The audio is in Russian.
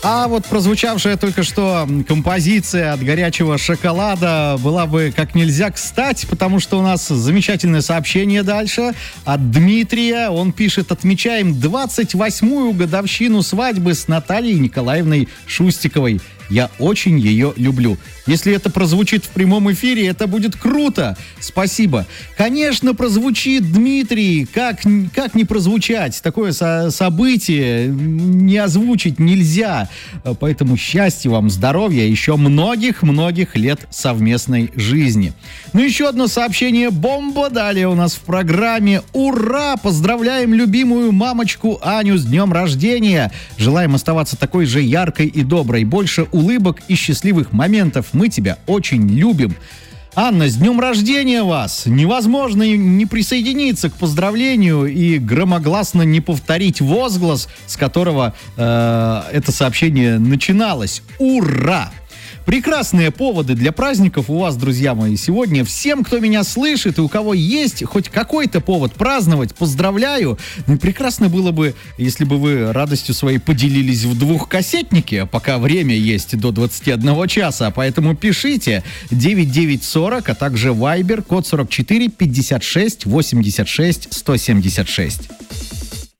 А вот прозвучавшая только что композиция от горячего шоколада была бы как нельзя кстати, потому что у нас замечательное сообщение дальше от Дмитрия. Он пишет: отмечаем 28-ю годовщину свадьбы с Натальей Николаевной Шустиковой. Я очень ее люблю. Если это прозвучит в прямом эфире, это будет круто. Спасибо. Конечно, прозвучит, Дмитрий. Как не прозвучать? Такое событие не озвучить нельзя. Поэтому счастья вам, здоровья, еще многих-многих лет совместной жизни. Ну, еще одно сообщение. Бомба далее у нас в программе. Ура! Поздравляем любимую мамочку Аню с днем рождения. Желаем оставаться такой же яркой и доброй. Больше улыбок и счастливых моментов. Мы тебя очень любим. Анна, с днем рождения вас! Невозможно не присоединиться к поздравлению и громогласно не повторить возглас, с которого это сообщение начиналось. Ура! Прекрасные поводы для праздников у вас, друзья мои, сегодня. Всем, кто меня слышит и у кого есть хоть какой-то повод праздновать, поздравляю. Ну, прекрасно было бы, если бы вы радостью своей поделились в двухкассетнике, пока время есть до 21 часа. Поэтому пишите 9940, а также Viber, код 44 56 86 176.